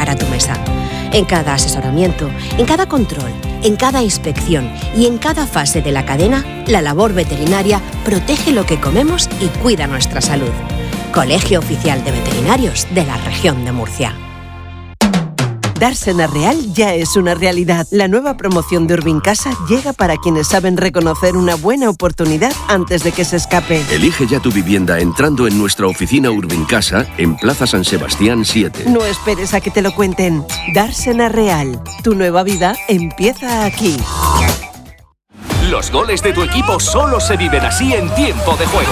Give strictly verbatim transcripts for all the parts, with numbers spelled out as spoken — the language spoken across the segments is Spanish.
para tu mesa. En cada asesoramiento, en cada control, en cada inspección y en cada fase de la cadena, la labor veterinaria protege lo que comemos y cuida nuestra salud. Colegio Oficial de Veterinarios de la Región de Murcia. Dársena Real ya es una realidad. La nueva promoción de Urbincasa llega para quienes saben reconocer una buena oportunidad antes de que se escape. Elige ya tu vivienda entrando en nuestra oficina Urbincasa en Plaza San Sebastián siete. No esperes a que te lo cuenten. Dársena Real. Tu nueva vida empieza aquí. Los goles de tu equipo solo se viven así en Tiempo de Juego.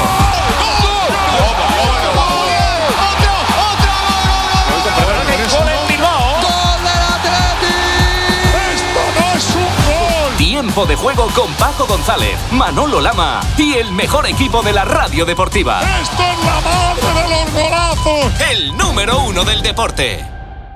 Tiempo de Juego con Paco González, Manolo Lama y el mejor equipo de la radio deportiva. ¡Esto es la madre de los golazos! El número uno del deporte.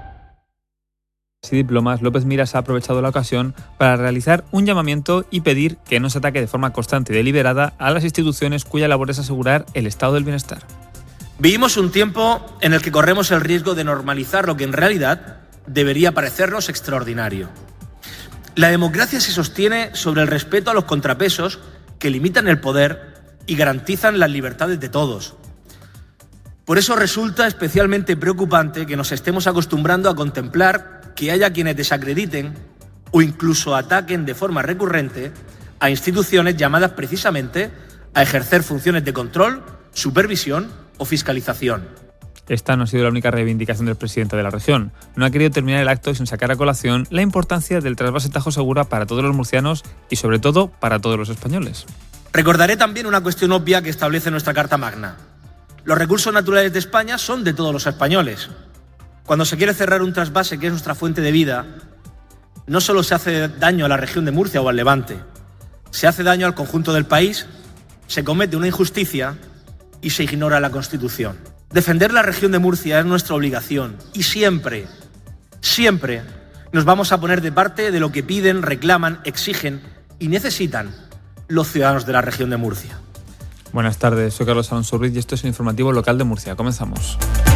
Y diplomas, López Miras ha aprovechado la ocasión para realizar un llamamiento y pedir que no se ataque de forma constante y deliberada a las instituciones cuya labor es asegurar el estado del bienestar. Vivimos un tiempo en el que corremos el riesgo de normalizar lo que en realidad debería parecernos extraordinario. La democracia se sostiene sobre el respeto a los contrapesos que limitan el poder y garantizan las libertades de todos. Por eso resulta especialmente preocupante que nos estemos acostumbrando a contemplar que haya quienes desacrediten o incluso ataquen de forma recurrente a instituciones llamadas precisamente a ejercer funciones de control, supervisión o fiscalización. Esta no ha sido la única reivindicación del presidente de la región. No ha querido terminar el acto sin sacar a colación la importancia del trasvase Tajo Segura para todos los murcianos y sobre todo para todos los españoles. Recordaré también una cuestión obvia que establece nuestra Carta Magna. Los recursos naturales de España son de todos los españoles. Cuando se quiere cerrar un trasvase que es nuestra fuente de vida, no solo se hace daño a la región de Murcia o al Levante, se hace daño al conjunto del país, se comete una injusticia y se ignora la Constitución. Defender la región de Murcia es nuestra obligación y siempre, siempre nos vamos a poner de parte de lo que piden, reclaman, exigen y necesitan los ciudadanos de la región de Murcia. Buenas tardes, soy Carlos Alonso Ruiz y esto es el informativo local de Murcia. Comenzamos.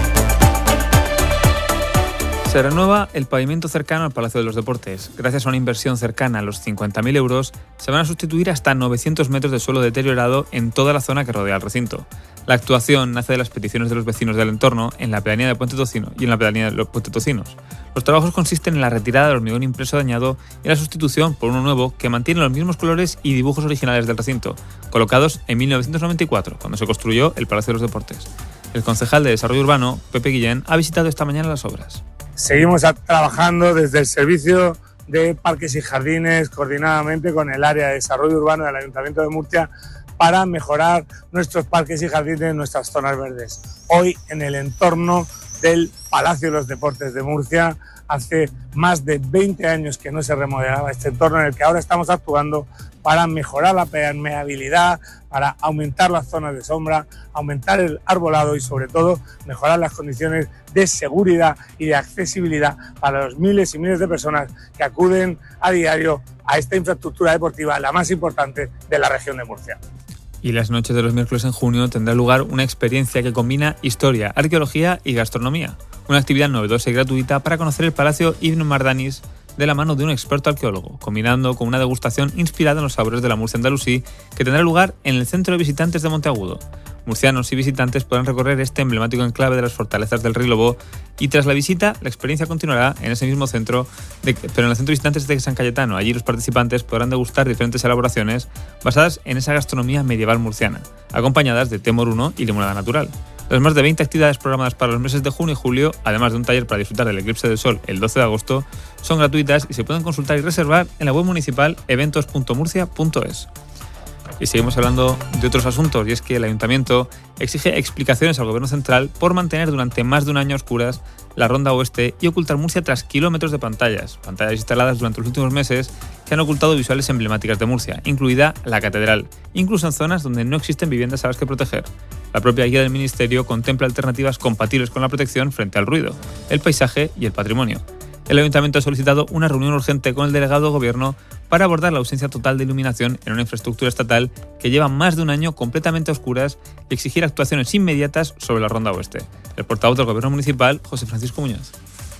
Se renueva el pavimento cercano al Palacio de los Deportes. Gracias a una inversión cercana a los cincuenta mil euros, se van a sustituir hasta novecientos metros de suelo deteriorado en toda la zona que rodea el recinto. La actuación nace de las peticiones de los vecinos del entorno en la pedanía de Puente Tocino y en la pedanía de los Puente Tocinos. Los trabajos consisten en la retirada del hormigón impreso dañado y la sustitución por uno nuevo que mantiene los mismos colores y dibujos originales del recinto, colocados en mil novecientos noventa y cuatro, cuando se construyó el Palacio de los Deportes. El concejal de Desarrollo Urbano, Pepe Guillén, ha visitado esta mañana las obras. Seguimos trabajando desde el servicio de Parques y Jardines, coordinadamente con el área de Desarrollo Urbano del Ayuntamiento de Murcia, para mejorar nuestros parques y jardines, nuestras zonas verdes. Hoy, en el entorno del Palacio de los Deportes de Murcia, hace más de veinte años que no se remodelaba este entorno, en el que ahora estamos actuando para mejorar la permeabilidad, para aumentar las zonas de sombra, aumentar el arbolado y sobre todo mejorar las condiciones de seguridad y de accesibilidad para los miles y miles de personas que acuden a diario a esta infraestructura deportiva, la más importante de la región de Murcia. Y las noches de los miércoles en junio tendrá lugar una experiencia que combina historia, arqueología y gastronomía. Una actividad novedosa y gratuita para conocer el Palacio Ibn Mardanis de la mano de un experto arqueólogo, combinando con una degustación inspirada en los sabores de la Murcia andalusí que tendrá lugar en el Centro de Visitantes de Monteagudo. Murcianos y visitantes podrán recorrer este emblemático enclave de las fortalezas del Rey Lobo y tras la visita la experiencia continuará en ese mismo centro, de, pero en el Centro de Visitantes de San Cayetano. Allí los participantes podrán degustar diferentes elaboraciones basadas en esa gastronomía medieval murciana, acompañadas de té moruno y limonada natural. Las más de veinte actividades programadas para los meses de junio y julio, además de un taller para disfrutar del eclipse del sol el doce de agosto, son gratuitas y se pueden consultar y reservar en la web municipal eventos punto murcia punto es. Y seguimos hablando de otros asuntos, y es que el Ayuntamiento exige explicaciones al Gobierno Central por mantener durante más de un año a oscuras la Ronda Oeste y ocultar Murcia tras kilómetros de pantallas, pantallas instaladas durante los últimos meses que han ocultado visuales emblemáticas de Murcia, incluida la Catedral, incluso en zonas donde no existen viviendas a las que proteger. La propia guía del Ministerio contempla alternativas compatibles con la protección frente al ruido, el paisaje y el patrimonio. El Ayuntamiento ha solicitado una reunión urgente con el delegado de Gobierno para abordar la ausencia total de iluminación en una infraestructura estatal que lleva más de un año completamente a oscuras y exigir actuaciones inmediatas sobre la Ronda Oeste. El portavoz del Gobierno Municipal, José Francisco Muñoz.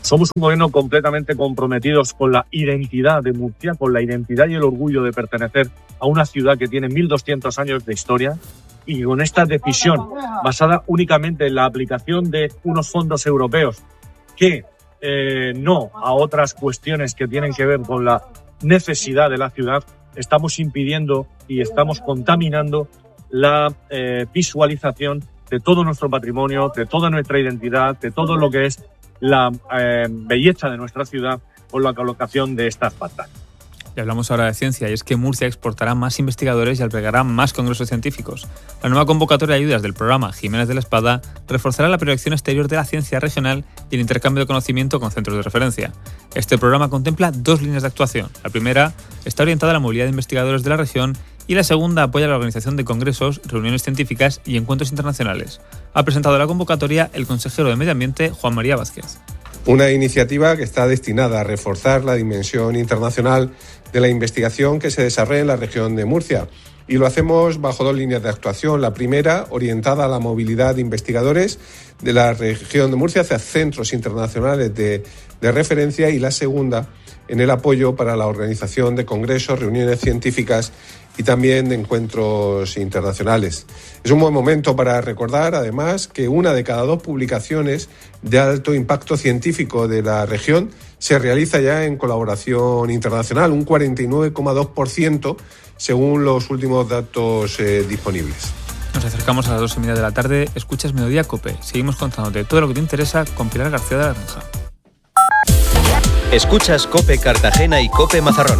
Somos un gobierno completamente comprometidos con la identidad de Murcia, con la identidad y el orgullo de pertenecer a una ciudad que tiene mil doscientos años de historia, y con esta decisión basada únicamente en la aplicación de unos fondos europeos que eh, no a otras cuestiones que tienen que ver con la necesidad de la ciudad, estamos impidiendo y estamos contaminando la eh, visualización de todo nuestro patrimonio, de toda nuestra identidad, de todo lo que es la eh, belleza de nuestra ciudad con la colocación de estas pantallas. Y hablamos ahora de ciencia, y es que Murcia exportará más investigadores y albergará más congresos científicos. La nueva convocatoria de ayudas del programa Jiménez de la Espada reforzará la proyección exterior de la ciencia regional y el intercambio de conocimiento con centros de referencia. Este programa contempla dos líneas de actuación. La primera está orientada a la movilidad de investigadores de la región y la segunda apoya la organización de congresos, reuniones científicas y encuentros internacionales. Ha presentado la convocatoria el consejero de Medio Ambiente, Juan María Vázquez. Una iniciativa que está destinada a reforzar la dimensión internacional de la investigación que se desarrolla en la región de Murcia. Y lo hacemos bajo dos líneas de actuación. La primera, orientada a la movilidad de investigadores de la región de Murcia hacia centros internacionales de, de referencia, y la segunda, en el apoyo para la organización de congresos, reuniones científicas y también de encuentros internacionales. Es un buen momento para recordar, además, que una de cada dos publicaciones de alto impacto científico de la región se realiza ya en colaboración internacional, un cuarenta y nueve coma dos por ciento según los últimos datos eh, disponibles. Nos acercamos a las dos y media de la tarde. Escuchas Mediodía COPE. Seguimos contándote todo lo que te interesa con Pilar García de la Granja. Escuchas COPE Cartagena y COPE Mazarrón.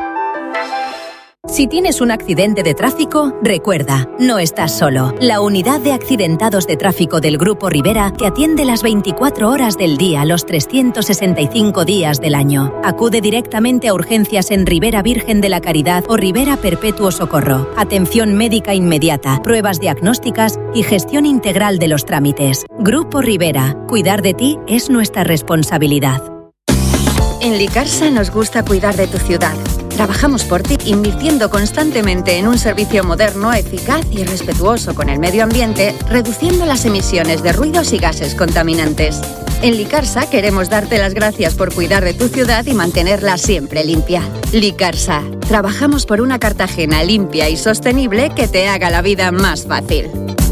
Si tienes un accidente de tráfico, recuerda, no estás solo. La unidad de accidentados de tráfico del Grupo Rivera te atiende las veinticuatro horas del día, los trescientos sesenta y cinco días del año. Acude directamente a urgencias en Rivera Virgen de la Caridad o Rivera Perpetuo Socorro. Atención médica inmediata, pruebas diagnósticas y gestión integral de los trámites. Grupo Rivera, cuidar de ti es nuestra responsabilidad. En Licarsa nos gusta cuidar de tu ciudad. Trabajamos por ti invirtiendo constantemente en un servicio moderno, eficaz y respetuoso con el medio ambiente, reduciendo las emisiones de ruidos y gases contaminantes. En Licarsa queremos darte las gracias por cuidar de tu ciudad y mantenerla siempre limpia. Licarsa, trabajamos por una Cartagena limpia y sostenible que te haga la vida más fácil.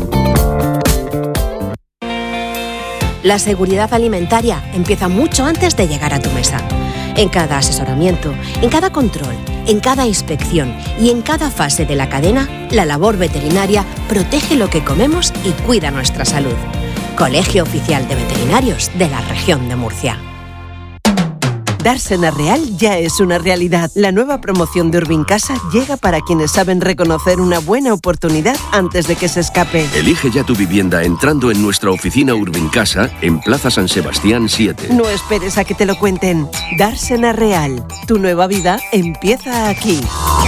La seguridad alimentaria empieza mucho antes de llegar a tu mesa. En cada asesoramiento, en cada control, en cada inspección y en cada fase de la cadena, la labor veterinaria protege lo que comemos y cuida nuestra salud. Colegio Oficial de Veterinarios de la Región de Murcia. Dársena Real ya es una realidad. La nueva promoción de Urbincasa llega para quienes saben reconocer una buena oportunidad antes de que se escape. Elige ya tu vivienda entrando en nuestra oficina Urbincasa en Plaza San Sebastián siete. No esperes a que te lo cuenten. Dársena Real. Tu nueva vida empieza aquí.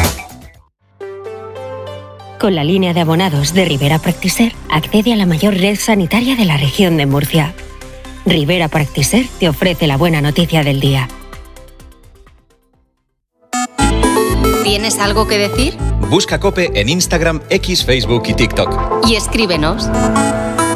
Con la línea de abonados de Rivera Practiser, accede a la mayor red sanitaria de la región de Murcia. Rivera Practiser te ofrece la buena noticia del día. ¿Tienes algo que decir? Busca COPE en Instagram, X, Facebook y TikTok. Y escríbenos.